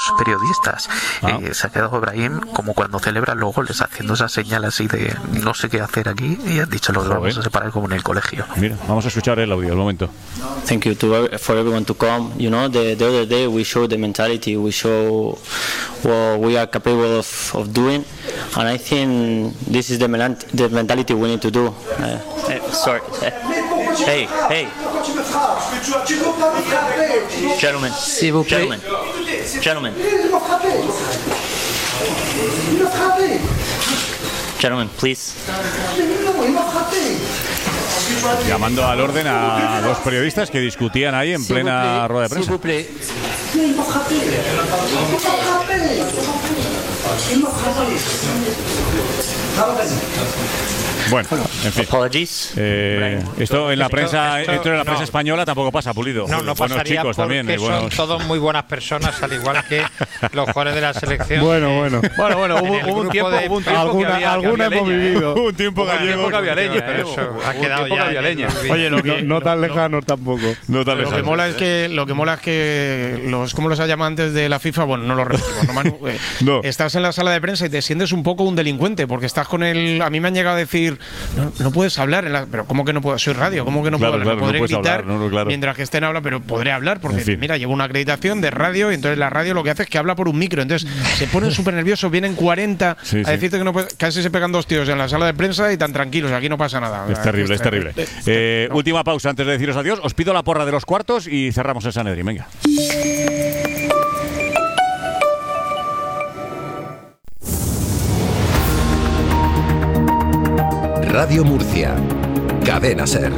periodistas. Se ha quedado Brahim como cuando celebran los goles, haciendo esa señal así de no sé qué hacer aquí, y han dicho, los vamos a separar como en el colegio. Mira, vamos a escuchar el audio, el momento. Thank you for everyone to come. You know, the other day we showed the mentality, we show what we are capable of doing, and I think this is the mentality we need to do. Sorry. Hey. Gentlemen. Gentlemen, please. Llamando al orden a dos periodistas que discutían ahí en plena rueda de prensa. Bueno, en fin. Esto en la prensa, dentro de la prensa española tampoco pasa, Pulido. No pasaría chicos porque también, son todos muy buenas personas, al igual que los jugadores de la selección. Bueno, hubo un tiempo alguna hemos vivido. Un tiempo gallego que había leña, pero eso ha quedado ya. Oye, no tan lejanos tampoco. No tan lejanos. Lo que mola es que los, ¿cómo los ha llamado antes de la FIFA? Bueno, no lo repetimos, Manu. No. Estás en la sala de prensa y te sientes un poco un delincuente porque estás con el. A mí me han llegado a decir, no puedes hablar, pero ¿cómo que no puedo? Soy radio, ¿cómo que no puedo hablar? Podré gritar mientras que estén hablando, pero podré hablar porque, mira, llevo una acreditación de radio y entonces la radio lo que hace es que habla por un micro. Entonces se ponen súper nerviosos, vienen 40 a decirte que no puedes. Casi se pegan 2 tíos en la sala de prensa y tan tranquilos, aquí no pasa nada. Es terrible, es terrible. Última pausa antes de deciros adiós. Os pido la porra de los cuartos y cerramos el Sanedrín. Venga. Radio Murcia, Cadena SER.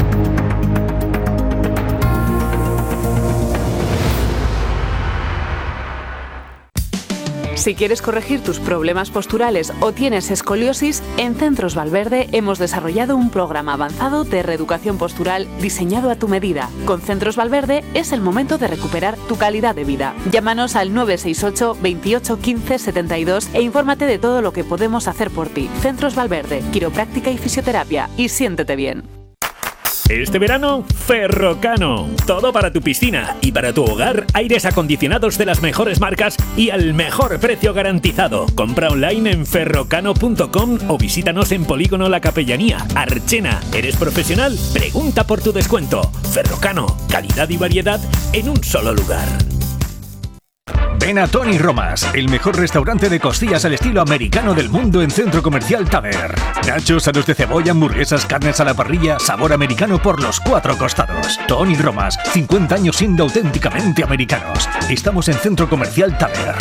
Si quieres corregir tus problemas posturales o tienes escoliosis, en Centros Valverde hemos desarrollado un programa avanzado de reeducación postural diseñado a tu medida. Con Centros Valverde es el momento de recuperar tu calidad de vida. Llámanos al 968 28 15 72 e infórmate de todo lo que podemos hacer por ti. Centros Valverde, quiropráctica y fisioterapia. Y siéntete bien. Este verano, Ferrocano. Todo para tu piscina y para tu hogar, aires acondicionados de las mejores marcas y al mejor precio garantizado. Compra online en ferrocano.com o visítanos en Polígono La Capellanía, Archena. ¿Eres profesional? Pregunta por tu descuento. Ferrocano, calidad y variedad en un solo lugar. Ven a Tony Romas, el mejor restaurante de costillas al estilo americano del mundo en Centro Comercial Taver. Nachos, aros de cebolla, hamburguesas, carnes a la parrilla, sabor americano por los 4 costados. Tony Romas, 50 años siendo auténticamente americanos. Estamos en Centro Comercial Taver.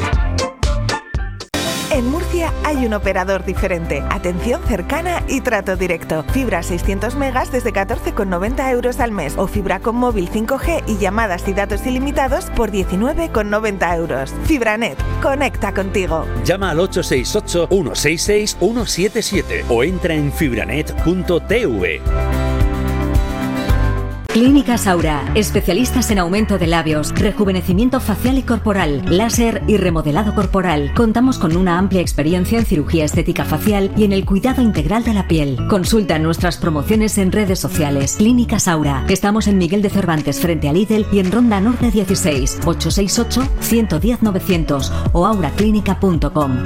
En Murcia hay un operador diferente, atención cercana y trato directo. Fibra 600 megas desde 14,90 euros al mes o fibra con móvil 5G y llamadas y datos ilimitados por 19,90 euros. Fibranet, conecta contigo. Llama al 868 166 177 o entra en fibranet.tv. Clínica Saura, especialistas en aumento de labios, rejuvenecimiento facial y corporal, láser y remodelado corporal. Contamos con una amplia experiencia en cirugía estética facial y en el cuidado integral de la piel. Consulta nuestras promociones en redes sociales. Clínica Saura. Estamos en Miguel de Cervantes frente a Lidl y en Ronda Norte 16, 868 110 900 o auraclínica.com.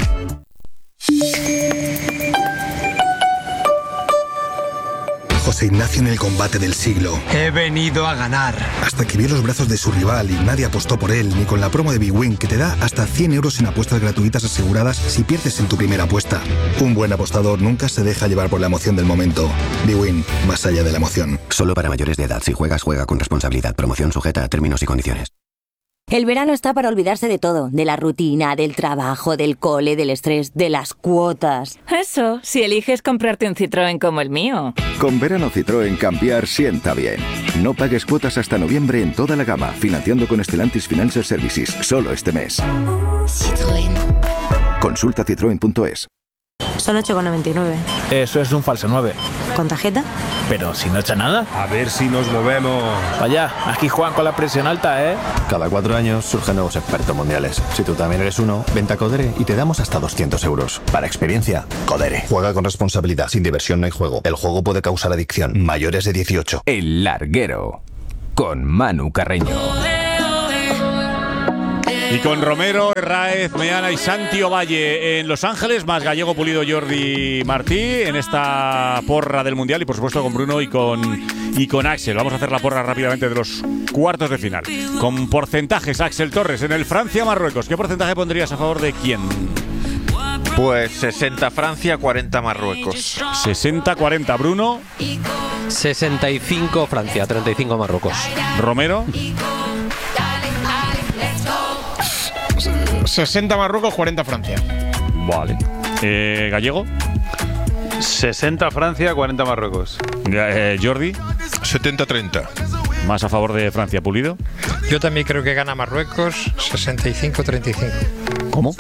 José Ignacio en el combate del siglo. He venido a ganar. Hasta que vio los brazos de su rival y nadie apostó por él, ni con la promo de bwin que te da hasta 100 euros en apuestas gratuitas aseguradas si pierdes en tu primera apuesta. Un buen apostador nunca se deja llevar por la emoción del momento. bwin, más allá de la emoción. Solo para mayores de edad. Si juegas, juega con responsabilidad. Promoción sujeta a términos y condiciones. El verano está para olvidarse de todo, de la rutina, del trabajo, del cole, del estrés, de las cuotas. Eso, si eliges comprarte un Citroën como el mío. Con verano Citroën cambiar sienta bien. No pagues cuotas hasta noviembre en toda la gama, financiando con Stellantis Financial Services, solo este mes. Citroën. Consulta citroen.es. Son 8,99. Eso es un falso 9. ¿Con tarjeta? Pero si no echa nada. A ver si nos movemos. Vaya, aquí juegan con la presión alta, ¿eh? Cada 4 años surgen nuevos expertos mundiales. Si tú también eres uno, vente a Codere y te damos hasta 200 euros. Para experiencia, Codere. Juega con responsabilidad. Sin diversión no hay juego. El juego puede causar adicción. Mayores de 18. El Larguero, con Manu Carreño. Y con Romero, Herráez, Meana y Santi Ovalle en Los Ángeles, más Gallego, Pulido, Jordi, Martí en esta porra del Mundial y por supuesto con Bruno y con Axel. Vamos a hacer la porra rápidamente de los cuartos de final. Con porcentajes, Axel Torres, en el Francia-Marruecos, ¿qué porcentaje pondrías a favor de quién? Pues 60 Francia, 40 Marruecos. 60-40, Bruno. 65 Francia, 35 Marruecos. Romero. 60 Marruecos, 40 Francia. Vale. Gallego. 60 Francia, 40 Marruecos. Jordi. 70-30. Más a favor de Francia, Pulido. Yo también creo que gana Marruecos, 65-35. ¿Cómo?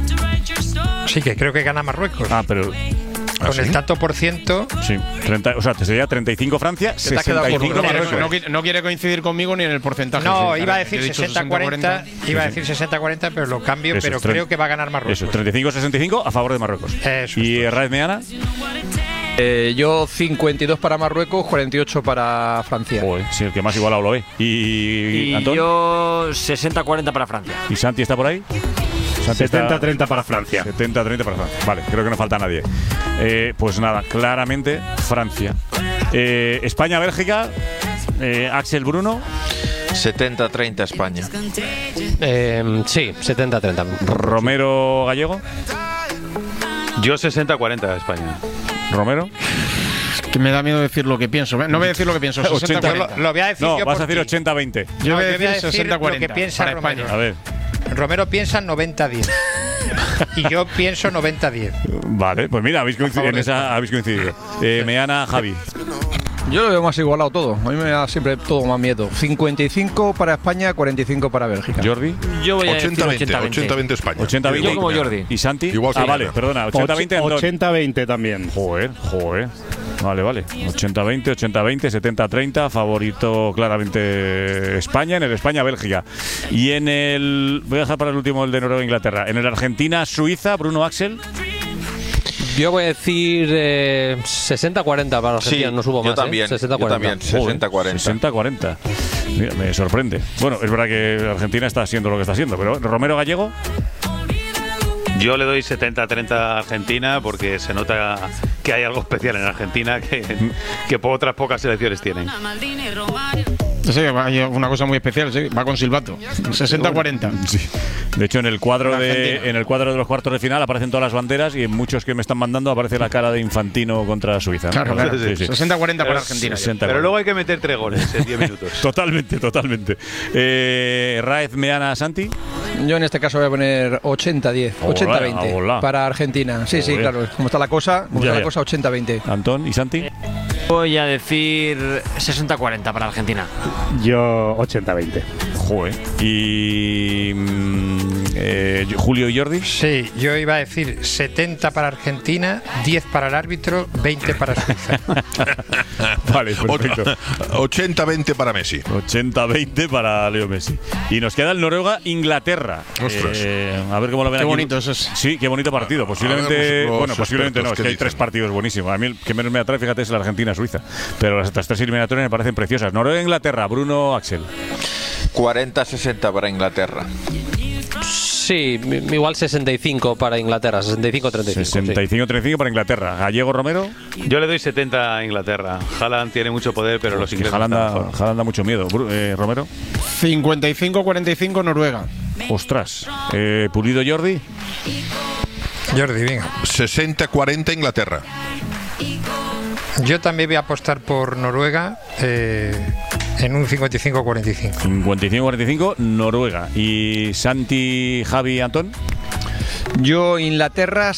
Sí, que creo que gana Marruecos. Ah, pero... Con el tanto por ciento. Sí, 30, o sea, te sería 35 Francia, 65 Marruecos. No quiere coincidir conmigo ni en el porcentaje. No, iba a decir 60-40, iba a decir 60-40, pero lo cambio, Eso, pero creo que va a ganar Marruecos. Eso, 35-65 a favor de Marruecos. Eso ¿Y Herráez Meana? Yo 52 para Marruecos, 48 para Francia. Sí, el que más igualado lo ve. ¿Y Antón? Yo 60-40 para Francia. ¿Y Santi está por ahí? 70-30 para Francia. 70-30 para Francia. Vale, creo que no falta nadie. Pues nada, claramente Francia. España-Bélgica, Axel, Bruno. 70-30 España. Sí, 70-30. Romero, Gallego. Yo 60-40 España. Romero. Que me da miedo decir lo que pienso. No voy a decir lo que pienso. 60-40. Lo voy a decir no, yo vas a decir 80-20. Yo voy a decir 60-40 lo que piensa para Romero. España. A ver. Romero piensa 90-10. Y yo pienso 90-10. Vale, pues mira, habéis coincidido. Meana, Javi. Yo lo veo más igualado todo. A mí me da siempre todo más miedo. 55 para España, 45 Bélgica. Jordi. Yo voy a decir 80-20 España. 80-20. Yo como Jordi. ¿Y Santi? Igual vale, perdona. 80-20. 80-20 también. Joder. Vale. 80-20, 80-20, 70-30. Favorito claramente España. En el España-Bélgica. Y en el... Voy a dejar para el último el de Noruega-Inglaterra. En el Argentina-Suiza, Bruno, Axel. Yo voy a decir 60-40 para Argentina, Sí, no subo yo más. También, 60-40. Yo también, 60-40. 60-40. Mira, me sorprende. Bueno, es verdad que Argentina está siendo lo que está siendo, pero Romero, Gallego. Yo le doy 70-30 a Argentina porque se nota que hay algo especial en Argentina que otras pocas selecciones tienen. Sí, hay una cosa muy especial, sí, va con silbato. 60-40. Sí. De hecho, en el cuadro de los cuartos de final aparecen todas las banderas y en muchos que me están mandando aparece la cara de Infantino contra Suiza. Claro. Sí. 60-40 para Argentina. 60, pero luego hay que meter 3 goles en 10 minutos. Totalmente. Raez, Meana, Santi. Yo en este caso voy a poner 80-10, 80-20 para Argentina. Sí, claro, como está la cosa, 80-20. Antón y Santi. Voy a decir 60-40 para Argentina. Yo 80-20. Joder. ¿Y Julio y Jordi? Sí, yo iba a decir 70 para Argentina, 10 para el árbitro, 20 para Suiza. Vale, perfecto. 80-20 para Messi. 80-20 para Leo Messi. Y nos queda el Noruega-Inglaterra. A ver cómo lo ven qué aquí. Bonito eso es. Sí, qué bonito partido. Posiblemente, posiblemente no, es que hay dicen. 3 partidos buenísimos. A mí el que menos me atrae, fíjate, es la Argentina-Suiza. Pero las otras 3 eliminatorias me parecen preciosas. Noruega-Inglaterra, Bruno, Axel. 40-60 para Inglaterra. Sí, igual 65 para Inglaterra, 65-35. 65-35 para Inglaterra. Gallego, Romero. Yo le doy 70 a Inglaterra. Haaland tiene mucho poder, pero los ingleses Haaland da mucho miedo. Romero. 55-45 Noruega. Ostras. Pulido, Jordi. Jordi, venga. 60-40 Inglaterra. Yo también voy a apostar por Noruega en un 55-45. 55-45 Noruega. ¿Y Santi, Javi, Antón? Yo Inglaterra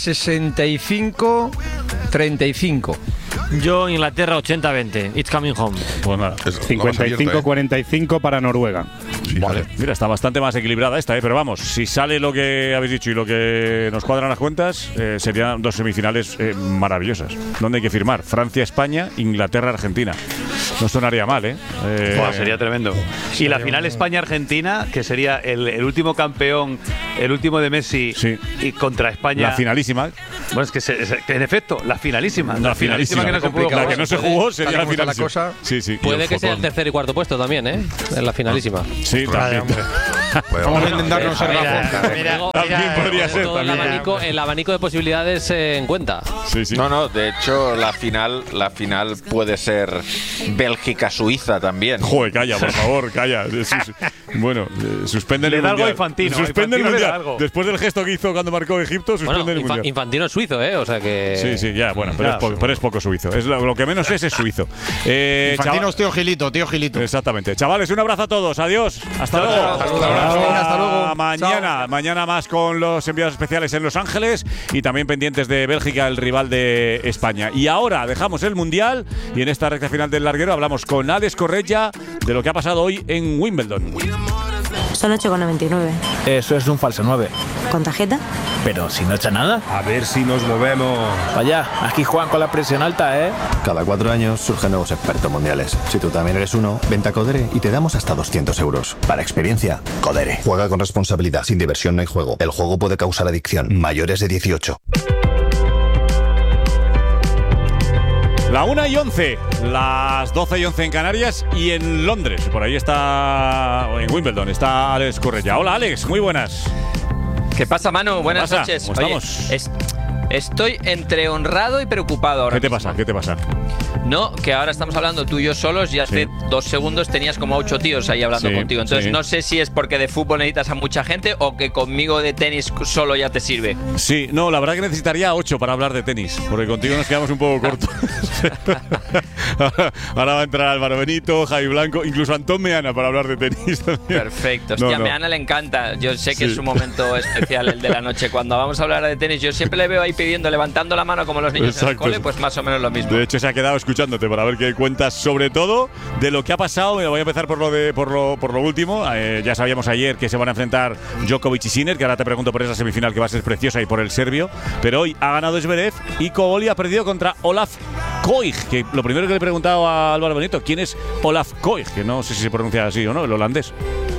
65-35. Yo Inglaterra 80-20. It's coming home. Pues nada. 55-45 para Noruega. Sí, vale. Mira, está bastante más equilibrada esta, pero vamos, si sale lo que habéis dicho y lo que nos cuadran las cuentas, serían 2 semifinales maravillosas. ¿Dónde hay que firmar? Francia-España, Inglaterra-Argentina. No sonaría mal, ¿eh? Sería tremendo. Y la final España-Argentina, que sería el último campeón, el último de Messi, y contra España. La finalísima. Bueno, es que en efecto, la finalísima. La finalísima que no se pudo. La que no se jugó sería la finalísima. Sí. Puede que sea el tercer y cuarto puesto también, ¿eh? En la finalísima. Sí, también. Vamos a intentar no ser También podría ser. El abanico de posibilidades en cuenta. Sí. No, de hecho, la final puede ser Bélgica-Suiza también. Joder, calla, por favor, calla. Bueno, suspenden el Mundial. Suspenden el Mundial. Después del gesto que hizo cuando marcó Egipto, suspenden el Mundial. Infantino es suizo, o sea que… Sí, ya, bueno, pero es poco suizo. Es lo que menos es suizo. Infantino es tío Gilito. Exactamente. Chavales, un abrazo a todos. Adiós. Hasta luego. Hasta luego. Mañana más con los enviados especiales en Los Ángeles y también pendientes de Bélgica, el rival de España. Y ahora dejamos el Mundial y en esta recta final del larguero hablamos con Alex Correia de lo que ha pasado hoy en Wimbledon. Son 8,99. Eso es un falso 9. ¿Con tarjeta? Pero si no echa nada. A ver si nos movemos. Vaya, aquí Juan con la presión alta, Cada 4 años surgen nuevos expertos mundiales. Si tú también eres uno, vente a Codere y te damos hasta 200 euros. Para experiencia, Codere. Juega con responsabilidad. Sin diversión no hay juego. El juego puede causar adicción. Mayores de 18. La 1:11, las 12:11 en Canarias y en Londres. Por ahí está, en Wimbledon, está Alex Correia. Hola Alex, muy buenas. ¿Qué pasa, Manu? Buenas noches. ¿Cómo estamos? Estoy entre honrado y preocupado ahora. ¿Qué te pasa? No, que ahora estamos hablando tú y yo solos y hace 2 segundos tenías como 8 tíos ahí hablando contigo. Entonces no sé si es porque de fútbol necesitas a mucha gente o que conmigo de tenis solo ya te sirve. Sí, no, la verdad que necesitaría 8 para hablar de tenis, porque contigo nos quedamos un poco cortos. Ahora va a entrar Álvaro Benito, Javi Blanco, incluso Antón Meana para hablar de tenis también. Perfecto. Hostia, Meana le encanta. Yo sé que es un momento especial el de la noche. Cuando vamos a hablar de tenis, yo siempre le veo ahí levantando la mano como los niños en el cole, pues más o menos lo mismo. De hecho, se ha quedado escuchándote para ver qué cuentas, sobre todo de lo que ha pasado. Voy a empezar por lo último. Ya sabíamos ayer que se van a enfrentar Djokovic y Sinner, que ahora te pregunto por esa semifinal que va a ser preciosa y por el serbio. Pero hoy ha ganado Zverev y Koboli ha perdido contra Olaf Koig, que lo primero que le he preguntado a Álvaro Benito, ¿quién es Olaf Koig? Que no sé si se pronuncia así o no, el holandés.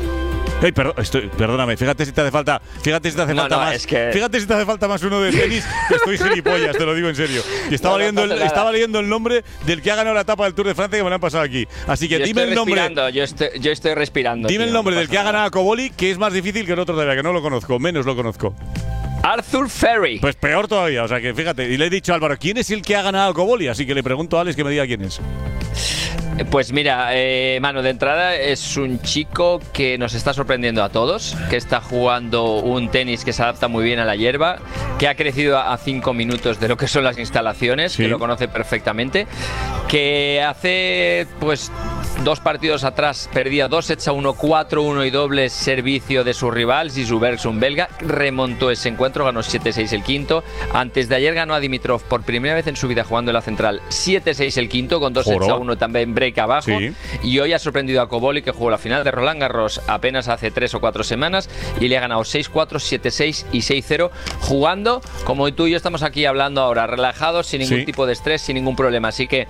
Perdóname, fíjate si te hace falta más. Fíjate si te hace falta más uno de tenis, que estoy gilipollas, te lo digo en serio. Y estaba leyendo el nombre del que ha ganado la etapa del Tour de Francia que me lo han pasado aquí. Así que dime el nombre. Yo estoy respirando. Dime el nombre del que ha ganado a Koboli, que es más difícil que el otro todavía, que no lo conozco, menos lo conozco. Arthur Ferry. Pues peor todavía, o sea que fíjate. Y le he dicho a Álvaro, ¿quién es el que ha ganado a Koboli? Así que le pregunto a Alex que me diga quién es. Pues mira, Manu, de entrada es un chico que nos está sorprendiendo a todos, que está jugando un tenis que se adapta muy bien a la hierba, que ha crecido a 5 minutos de lo que son las instalaciones, que lo conoce perfectamente, que hace pues 2 partidos atrás perdía 2 sets a 1, 4-1 y doble servicio de su rival, Zizou Bergson, belga, remontó ese encuentro, ganó 7-6 el quinto. Antes de ayer ganó a Dimitrov por primera vez en su vida jugando en la central, 7-6 el quinto, con 2 sets a 1 también break abajo. Y hoy ha sorprendido a Koboli, que jugó la final de Roland Garros apenas hace 3 o 4 semanas y le ha ganado 6-4, 7-6 y 6-0, jugando como tú y yo estamos aquí hablando ahora, relajados, sin ningún tipo de estrés, sin ningún problema. Así que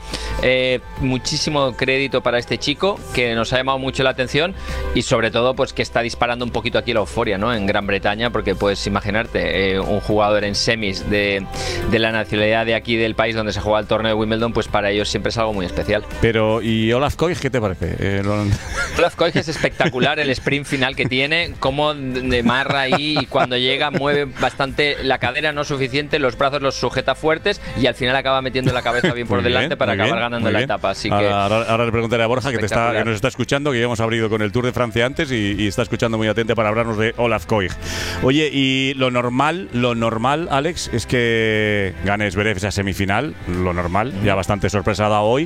muchísimo crédito para este chico, que nos ha llamado mucho la atención y sobre todo pues que está disparando un poquito aquí la euforia, ¿no?, en Gran Bretaña, porque puedes imaginarte un jugador en semis de la nacionalidad de aquí del país donde se juega el torneo de Wimbledon, pues para ellos siempre es algo muy especial. Pero, ¿y Olaf Koig qué te parece? Olaf Koig es espectacular, el sprint final que tiene, cómo marra ahí y cuando llega mueve bastante la cadera, no suficiente, los brazos los sujeta fuertes y al final acaba metiendo la cabeza bien por delante para acabar ganando la etapa. Así que ahora le preguntaré a Borja, que nos está escuchando, que ya hemos abrido con el Tour de Francia antes y está escuchando muy atento para hablarnos de Olaf Koig. Oye, y lo normal, Alex, es que gane Zverev esa semifinal, lo normal, ya bastante sorpresa ha dado hoy.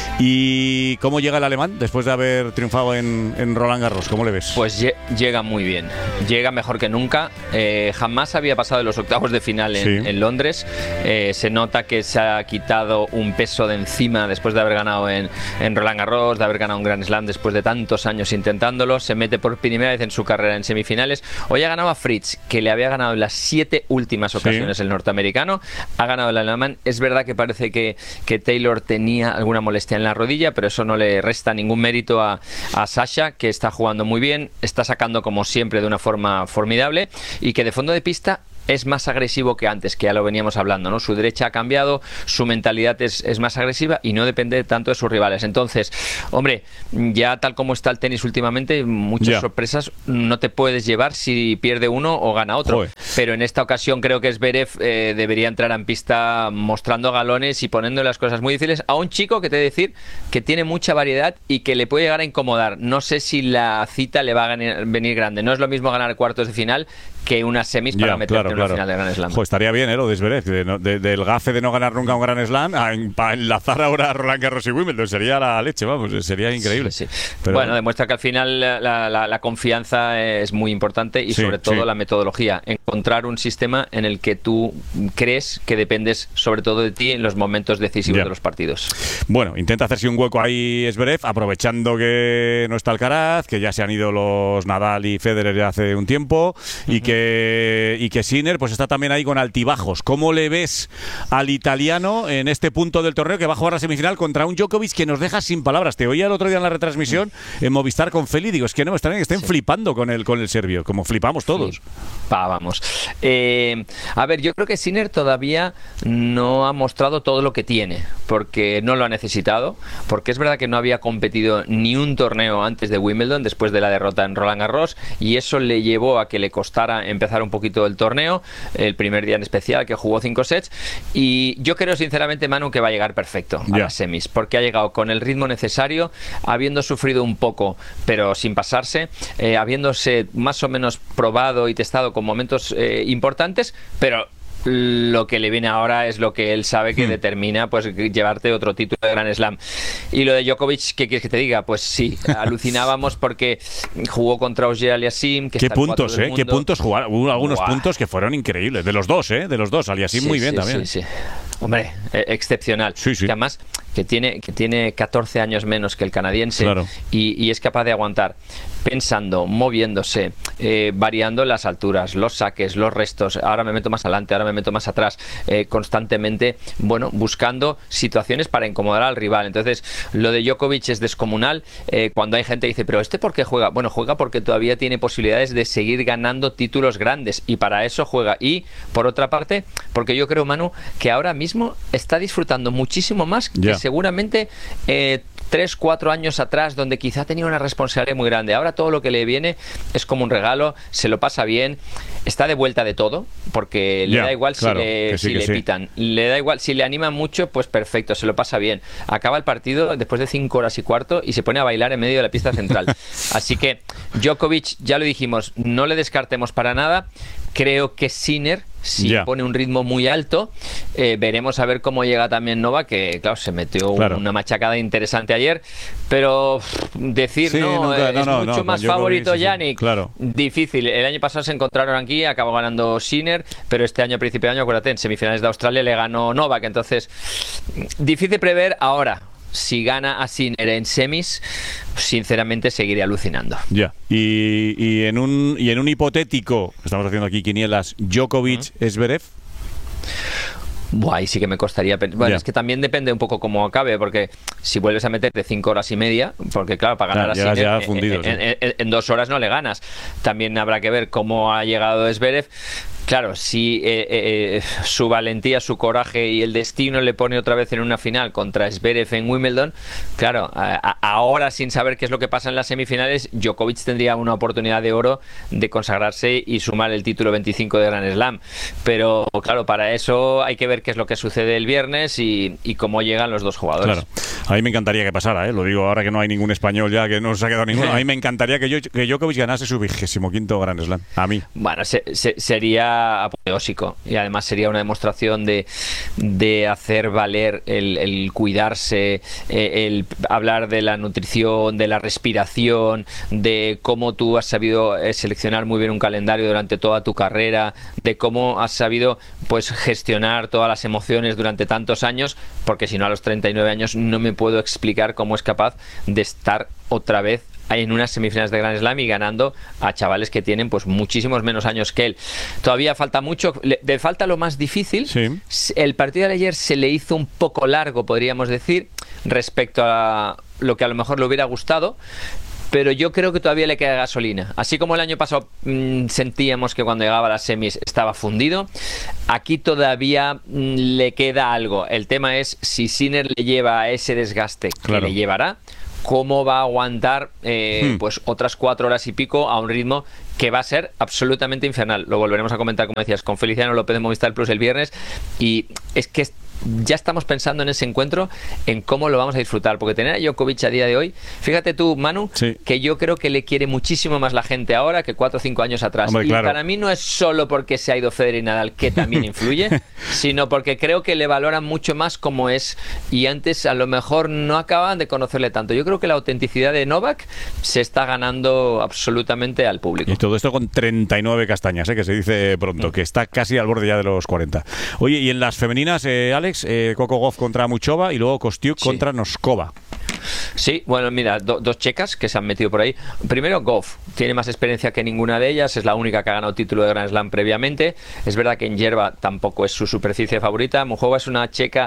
¿Y cómo llega el alemán después de haber triunfado en Roland Garros? ¿Cómo le ves? Pues llega muy bien, llega mejor que nunca. Jamás había pasado de los octavos de final en Londres. Se nota que se ha quitado un peso de encima después de haber ganado en Roland Garros, de haber ganado un Grand Slam después de tantos años intentándolo. Se mete por primera vez en su carrera en semifinales. Hoy ha ganado a Fritz, que le había ganado en las 7 últimas ocasiones el norteamericano. Ha ganado el alemán. Es verdad que parece que Taylor tenía alguna molestia en la rodilla, pero eso no le resta ningún mérito a Sasha, que está jugando muy bien, está sacando como siempre de una forma formidable y que de fondo de pista es más agresivo que antes, que ya lo veníamos hablando, ¿no? Su derecha ha cambiado, su mentalidad es más agresiva y no depende tanto de sus rivales. Entonces, hombre, ya tal como está el tenis últimamente, muchas sorpresas no te puedes llevar si pierde uno o gana otro. Joder. Pero en esta ocasión creo que Zverev debería entrar en pista mostrando galones y poniendo las cosas muy difíciles a un chico que te he de decir que tiene mucha variedad y que le puede llegar a incomodar. No sé si la cita le va a venir grande. No es lo mismo ganar cuartos de final que unas semis para meterte en una final de Grand Slam. Joder, estaría bien, lo de Zverev, del gafe de no ganar nunca un Grand Slam para enlazar ahora a Roland Garros y Wimbledon. Sería la leche, vamos, sería increíble. Sí. Pero bueno, demuestra que al final la confianza es muy importante y sobre todo la metodología. Encontrar un sistema en el que tú crees que dependes sobre todo de ti en los momentos decisivos de los partidos. Bueno, intenta hacerse un hueco ahí Zverev, aprovechando que no está Alcaraz, que ya se han ido los Nadal y Federer hace un tiempo, y que Sinner pues está también ahí con altibajos. ¿Cómo le ves al italiano en este punto del torneo, que va a jugar la semifinal contra un Djokovic que nos deja sin palabras? Te oía el otro día en la retransmisión en Movistar con Feli, digo, es que no, estén flipando con el serbio, como flipamos todos. Vamos. A ver, yo creo que Sinner todavía no ha mostrado todo lo que tiene, porque no lo ha necesitado, porque es verdad que no había competido ni un torneo antes de Wimbledon, después de la derrota en Roland Garros, y eso le llevó a que le costara empezar un poquito el torneo, el primer día en especial, que jugó 5 sets, y yo creo sinceramente, Manu, que va a llegar perfecto a las semis, porque ha llegado con el ritmo necesario, habiendo sufrido un poco, pero sin pasarse, habiéndose más o menos probado y testado con momentos importantes, pero lo que le viene ahora es lo que él sabe que determina pues llevarte otro título de Grand Slam. Y lo de Djokovic, ¿qué quieres que te diga? Pues sí, alucinábamos porque jugó contra Auger Aliassime, que qué puntos, qué puntos jugaron. Hubo algunos puntos que fueron increíbles, de los dos, Aliassime muy bien también. Sí. Hombre, excepcional. Sí. Que además que tiene 14 años menos que el canadiense, y es capaz de aguantar pensando, moviéndose, variando las alturas, los saques, los restos, ahora me meto más adelante, ahora me meto más atrás, constantemente, bueno, buscando situaciones para incomodar al rival. Entonces, lo de Djokovic es descomunal. Cuando hay gente que dice, pero ¿este por qué juega? Bueno, juega porque todavía tiene posibilidades de seguir ganando títulos grandes, y para eso juega. Y, por otra parte, porque yo creo, Manu, que ahora mismo está disfrutando muchísimo más que seguramente 3-4 años atrás, donde quizá tenía una responsabilidad muy grande. Ahora todo lo que le viene es como un regalo, se lo pasa bien, está de vuelta de todo, porque le da igual si le pitan, le da igual, si le animan mucho, pues perfecto, se lo pasa bien. Acaba el partido después de 5 horas y cuarto y se pone a bailar en medio de la pista central. Así que Djokovic, ya lo dijimos, no le descartemos para nada. Creo que Sinner, si pone un ritmo muy alto, veremos a ver cómo llega también Novak, que claro, se metió una machacada interesante ayer, pero decir es mucho más favorito Jannik, difícil. El año pasado se encontraron aquí, acabó ganando Sinner, pero este año, a principio de año, acuérdate, en semifinales de Australia le ganó Novak, entonces difícil prever ahora. Si gana a Sinner en semis, sinceramente seguiré alucinando. Y en un hipotético, estamos haciendo aquí quinielas, Djokovic-Zverev. Ahí sí que me costaría. Bueno, es que también depende un poco cómo acabe, porque si vuelves a meterte 5 horas y media, porque claro, para ganar a Sinner en 2 horas no le ganas. También habrá que ver cómo ha llegado Zverev. Claro, si su valentía, su coraje y el destino le pone otra vez en una final contra Zverev en Wimbledon, claro, ahora sin saber qué es lo que pasa en las semifinales, Djokovic tendría una oportunidad de oro de consagrarse y sumar el título 25 de Grand Slam. Pero claro, para eso hay que ver qué es lo que sucede el viernes y cómo llegan los dos jugadores. Claro, a mí me encantaría que pasara, lo digo ahora que no hay ningún español ya, que no se ha quedado ninguno. A mí me encantaría que Djokovic ganase su 25º Grand Slam. A mí. Bueno, sería apoteósico, y además sería una demostración de hacer valer el cuidarse, el hablar de la nutrición, de la respiración, de cómo tú has sabido seleccionar muy bien un calendario durante toda tu carrera, de cómo has sabido pues gestionar todas las emociones durante tantos años, porque si no, a los 39 años no me puedo explicar cómo es capaz de estar otra vez en unas semifinales de Grand Slam y ganando a chavales que tienen pues muchísimos menos años que él. Todavía falta mucho, le falta lo más difícil. El partido de ayer se le hizo un poco largo, podríamos decir, respecto a lo que a lo mejor le hubiera gustado, pero yo creo que todavía le queda gasolina. Así como el año pasado sentíamos que cuando llegaba a las semis estaba fundido, aquí todavía le queda algo. El tema es si Sinner le lleva a ese desgaste que le llevará, cómo va a aguantar pues otras 4 horas y pico a un ritmo que va a ser absolutamente infernal. Lo volveremos a comentar, como decías, con Feliciano López de Movistar Plus el viernes, y es que ya estamos pensando en ese encuentro, en cómo lo vamos a disfrutar, porque tener a Djokovic a día de hoy, fíjate tú, Manu, que yo creo que le quiere muchísimo más la gente ahora que 4 o 5 años atrás. Hombre, y para mí no es solo porque se ha ido Federer y Nadal, que también influye, sino porque creo que le valoran mucho más como es, y antes a lo mejor no acaban de conocerle tanto. Yo creo que la autenticidad de Novak se está ganando absolutamente al público. Y todo esto con 39 castañas, que se dice pronto, que está casi al borde ya de los 40. Oye, y en las femeninas, Alex, Coco Gauff contra Muchova y luego Kostiuk contra Noskova. Sí, bueno, mira, dos checas que se han metido por ahí. Primero, Gauff tiene más experiencia que ninguna de ellas, es la única que ha ganado título de Grand Slam previamente. Es verdad que en hierba tampoco es su superficie favorita. Muchova es una checa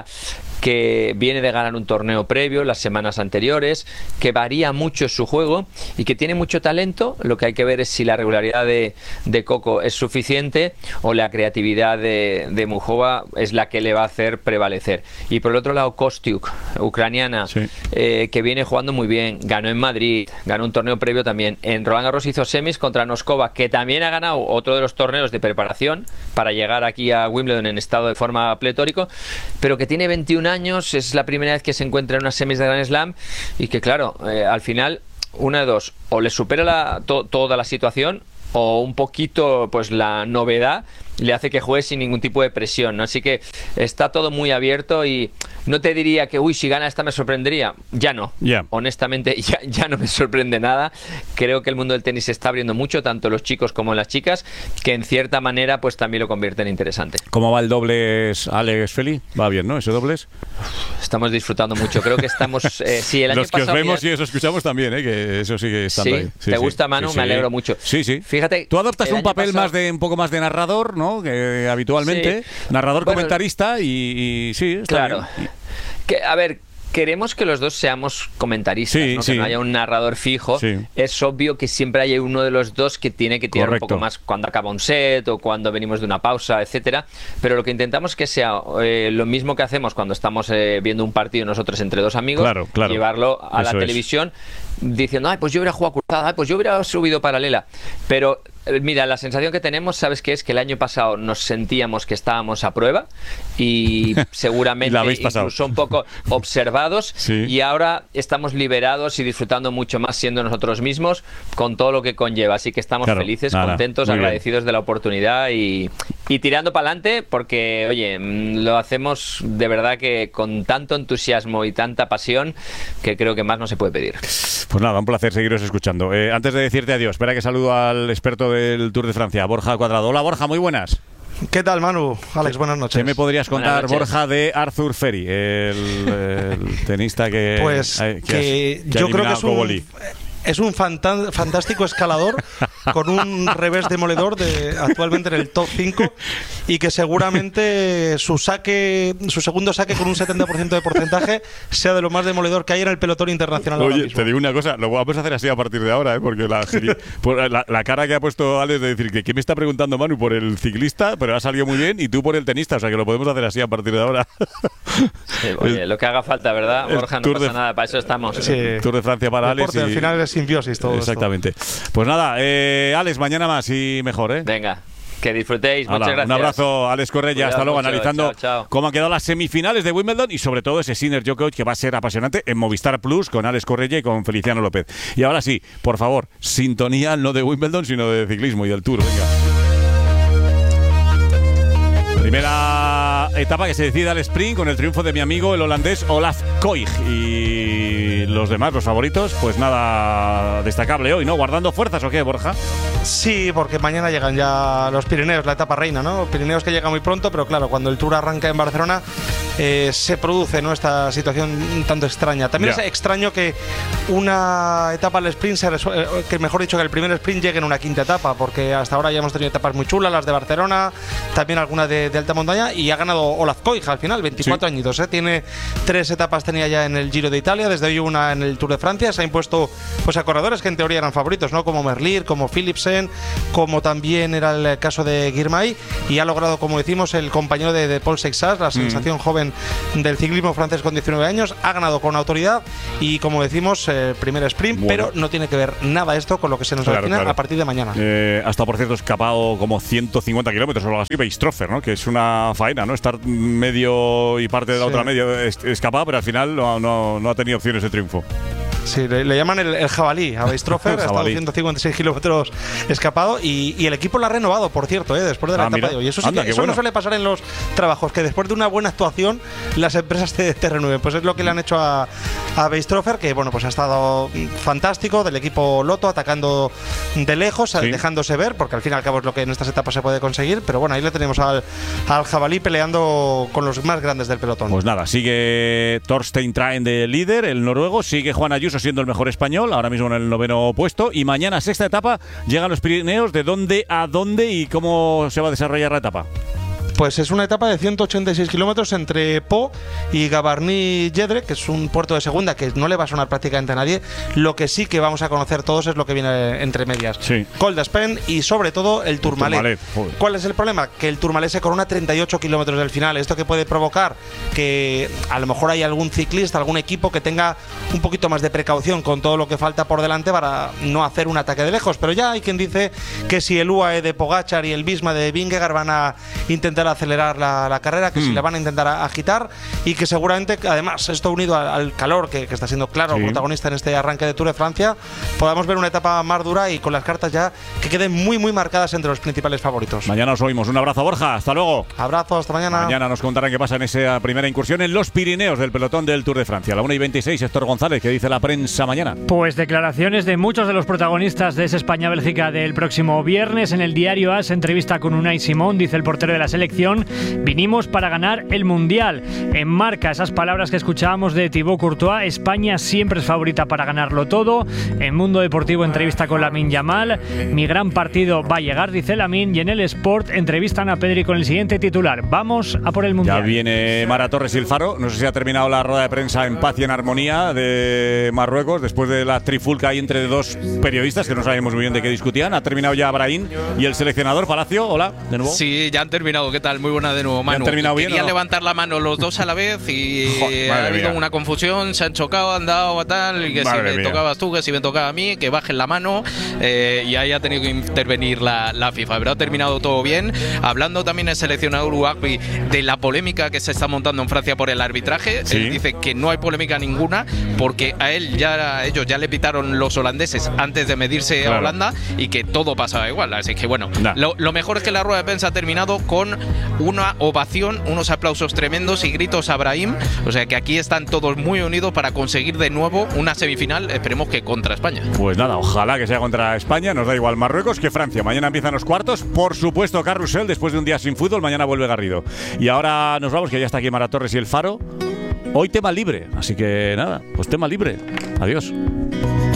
que viene de ganar un torneo previo las semanas anteriores, que varía mucho su juego y que tiene mucho talento. Lo que hay que ver es si la regularidad de Coco es suficiente o la creatividad de Muchova es la que le va a hacer prevalecer. Y por el otro lado, Kostiuk, ucraniana, que viene jugando muy bien, ganó en Madrid, ganó un torneo previo también. En Roland Garros hizo semis contra Noskova, que también ha ganado otro de los torneos de preparación para llegar aquí a Wimbledon en estado de forma pletórico, pero que tiene 21 años, es la primera vez que se encuentra en unas semis de Grand Slam y que claro, al final una de dos, o le supera toda la situación o un poquito pues la novedad le hace que juegue sin ningún tipo de presión, ¿no? Así que está todo muy abierto y no te diría que, si gana esta me sorprendería. Ya no. Honestamente, ya no me sorprende nada. Creo que el mundo del tenis se está abriendo mucho, tanto los chicos como las chicas, que en cierta manera pues también lo convierte en interesante. ¿Cómo va el dobles, Alex Feli? Va bien, ¿no? ¿Ese dobles? Estamos disfrutando mucho. Creo que estamos... sí, el año los que pasado, os vemos y os escuchamos también, que eso sigue estando ahí. ¿Te gusta, Manu? Me alegro mucho. Sí. Fíjate, tú adoptas un papel un poco más de narrador, ¿no? Que habitualmente, narrador, comentarista y sí, está claro. bien. Que, a ver, queremos que los dos seamos comentaristas, ¿no? Que no haya un narrador fijo. Es obvio que siempre hay uno de los dos que tiene que tirar un poco más cuando acaba un set o cuando venimos de una pausa, etcétera. Pero lo que intentamos es que sea lo mismo que hacemos cuando estamos viendo un partido nosotros entre dos amigos, llevarlo a la televisión diciendo, pues yo hubiera jugado cruzada, pues yo hubiera subido paralela. Pero mira, la sensación que tenemos, ¿sabes qué es? Que el año pasado nos sentíamos que estábamos a prueba y seguramente incluso un poco observados, y ahora estamos liberados y disfrutando mucho más siendo nosotros mismos con todo lo que conlleva. Así que estamos felices, contentos, agradecidos de la oportunidad y tirando para adelante porque, oye, lo hacemos de verdad que con tanto entusiasmo y tanta pasión que creo que más no se puede pedir. Pues nada, un placer seguiros escuchando. Antes de decirte adiós, espera que saludo al experto del Tour de Francia, Borja Cuadrado. Hola, Borja, muy buenas. ¿Qué tal, Manu? Alex, buenas noches. ¿Qué me podrías contar, Borja, de Arthur Ferry, el tenista que yo creo que es un fantástico escalador con un revés demoledor actualmente en el top 5 y que seguramente su segundo saque con un 70% de porcentaje sea de lo más demoledor que hay en el pelotón internacional. Oye, te digo una cosa, lo vamos a hacer así a partir de ahora, porque la cara que ha puesto Alex de decir que ¿qué me está preguntando Manu por el ciclista? Pero ha salido muy bien, y tú por el tenista, o sea que lo podemos hacer así a partir de ahora. Oye, lo que haga falta, ¿verdad, Borja? No pasa nada, para eso estamos. Tour de Francia para Alex. Al final es simbiosis todo. Exactamente. Pues nada, Alex, mañana más y mejor, Venga. Que disfrutéis, muchas gracias. Un abrazo, Alex Correia, hasta luego, mucho, analizando chao. cómo han quedado las semifinales de Wimbledon y sobre todo ese Sinner Djokovic que va a ser apasionante en Movistar Plus con Alex Correia y con Feliciano López. Y ahora sí, por favor, sintonía no de Wimbledon sino de ciclismo y del Tour, venga. Primera etapa que se decide al sprint con el triunfo de mi amigo el holandés Olaf Koig. Y los demás, los favoritos, pues nada destacable hoy, ¿no? ¿Guardando fuerzas o qué, Borja? Sí, porque mañana llegan ya los Pirineos, la etapa reina, ¿no? Pirineos que llega muy pronto, pero claro, cuando el Tour arranca en Barcelona se produce, ¿no?, esta situación un tanto extraña. También es extraño que una etapa al sprint, que mejor dicho que el primer sprint llegue en una quinta etapa, porque hasta ahora ya hemos tenido etapas muy chulas, las de Barcelona, también algunas de alta montaña, y ha ganado Olazcoig al final, 24 añitos. Tiene 3 etapas, tenía ya en el Giro de Italia, desde hoy una en el Tour de Francia. Se ha impuesto pues a corredores que en teoría eran favoritos, ¿no? Como Merlier, como Philipsen, como también era el caso de Girmay, y ha logrado, como decimos, el compañero de Paul Seixas, la sensación joven del ciclismo francés con 19 años. Ha ganado con autoridad y, como decimos, primer sprint, pero no tiene que ver nada esto con lo que se nos avecina a partir de mañana. Hasta, por cierto, escapado como 150 kilómetros o algo así, Weistrofer, ¿no? Que es una faena, ¿no? Estar medio y parte de la otra media escapada, pero al final no ha tenido opciones de triunfo. Sí, le llaman el jabalí a Weistrofer, ha estado 156 kilómetros escapado y el equipo lo ha renovado, por cierto, después de la etapa de hoy. Eso, eso no suele pasar en los trabajos, que después de una buena actuación las empresas te renueven. Pues es lo que le han hecho a Weistrofer, que bueno, pues ha estado fantástico, del equipo Lotto, atacando de lejos, dejándose ver, porque al fin y al cabo es lo que en estas etapas se puede conseguir. Pero bueno, ahí le tenemos al jabalí peleando con los más grandes del pelotón. Pues nada, sigue Thorstein Traen de líder, el noruego, sigue Juan Ayuso siendo el mejor español, ahora mismo en el 9º puesto, y mañana, sexta etapa, llegan los Pirineos. ¿De dónde a dónde y cómo se va a desarrollar la etapa? Pues es una etapa de 186 kilómetros entre Po y Gavarnie-Jedre, que es un puerto de segunda que no le va a sonar prácticamente a nadie. Lo que sí que vamos a conocer todos es lo que viene entre medias. Col d'Aspen y sobre todo el Tourmalet. ¿Cuál es el problema? Que el Tourmalet se corona 38 kilómetros del final. Esto que puede provocar que a lo mejor hay algún ciclista, algún equipo que tenga un poquito más de precaución con todo lo que falta por delante para no hacer un ataque de lejos. Pero ya hay quien dice que si el UAE de Pogačar y el Visma de Vingegaard van a intentar acelerar la carrera, que si la van a intentar agitar, y que seguramente, además, esto unido al calor que está siendo claro protagonista en este arranque de Tour de Francia, podamos ver una etapa más dura y con las cartas ya que queden muy marcadas entre los principales favoritos. Mañana os oímos. Un abrazo, Borja, hasta luego. Abrazo, hasta mañana. Mañana nos contarán qué pasa en esa primera incursión en los Pirineos del pelotón del Tour de Francia. A la 1:26, Héctor González, ¿qué dice la prensa mañana? Pues declaraciones de muchos de los protagonistas de ese España-Bélgica del próximo viernes. En el diario AS, entrevista con Unai Simón, dice el portero de la selección: vinimos para ganar el Mundial. Enmarca esas palabras que escuchábamos de Thibaut Courtois: España siempre es favorita para ganarlo todo. En Mundo Deportivo, entrevista con Lamine Yamal: mi gran partido va a llegar, dice Lamine. Y en el Sport, entrevistan a Pedri con el siguiente titular: vamos a por el Mundial. Ya viene Mara Torres y el Faro. No sé si ha terminado la rueda de prensa en paz y en armonía de Marruecos, después de la trifulca ahí entre dos periodistas que no sabemos muy bien de qué discutían. Ha terminado ya Brahim y el seleccionador. Palacio, hola, de nuevo. Sí, ya han terminado. ¿Qué tal? Muy buena de nuevo, Manu. Querían levantar la mano los dos a la vez y ha habido una confusión, se han chocado, han dado tal, y que si me tocabas tú, que si me tocaba a mí, que bajen la mano, y ahí ha tenido que intervenir la FIFA. Pero ha terminado todo bien. Hablando también el seleccionador Ouagbí de la polémica que se está montando en Francia por el arbitraje, él dice que no hay polémica ninguna porque a ellos ya le pitaron los holandeses antes de medirse a Holanda y que todo pasaba igual. Así que bueno, lo mejor es que la rueda de prensa ha terminado con una ovación, unos aplausos tremendos y gritos a Brahim. O sea que aquí están todos muy unidos para conseguir de nuevo una semifinal, esperemos que contra España. Pues nada, ojalá que sea contra España. Nos da igual Marruecos que Francia. Mañana empiezan los cuartos. Por supuesto, Carrusel, después de un día sin fútbol. Mañana vuelve Garrido. Y ahora nos vamos, que ya está aquí Mara Torres y el Faro. Hoy tema libre, así que nada, pues tema libre. Adiós.